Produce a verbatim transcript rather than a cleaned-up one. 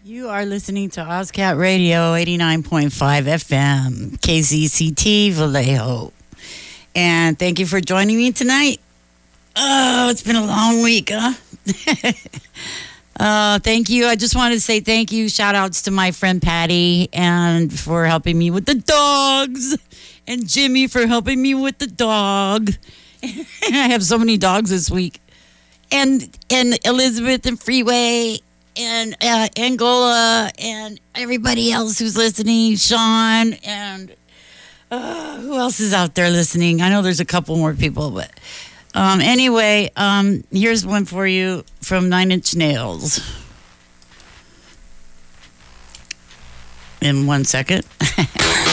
You are listening to Ozcat Radio eighty-nine point five F M, K Z C T, Vallejo. And thank you for joining me tonight. Oh, it's been a long week, huh? uh, thank you. I just wanted to say thank you. Shout outs to my friend Patty and for helping me with the dogs. And Jimmy for helping me with the dog. I have so many dogs this week. And and Elizabeth and Freeway and uh, Angola and everybody else who's listening, Sean, and uh, who else is out there listening? I know there's a couple more people, but um, anyway, um, here's one for you from Nine Inch Nails. In one second.